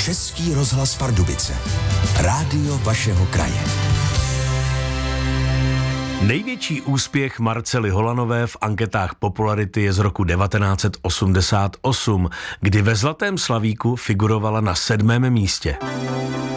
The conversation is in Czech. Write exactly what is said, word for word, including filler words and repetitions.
Český rozhlas Pardubice. Rádio vašeho kraje. Největší úspěch Marcely Holanové v anketách popularity je z roku devatenáct set osmdesát osm, kdy ve Zlatém slavíku figurovala na sedmém místě.